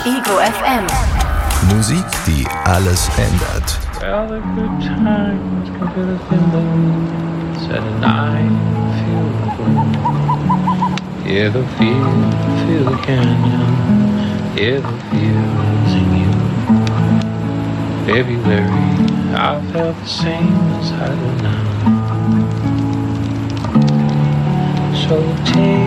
Ego FM. Musik, die alles ändert. Well, the good times can feel the thimble, said and I feel the gloom. Hear the feel the canyon, hear the feels in you. February, I felt the same as I do now. So take